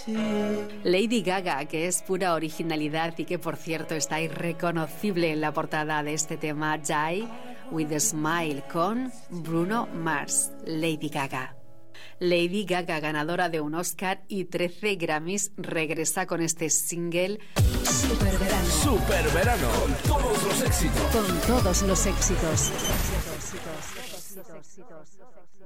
Lady Gaga, que es pura originalidad y que, por cierto, está irreconocible en la portada de este tema, Die with a Smile, con Bruno Mars. Lady Gaga. Lady Gaga, ganadora de un Oscar y 13 Grammys, regresa con este single Superverano. Superverano, con todos los éxitos. Con todos los éxitos.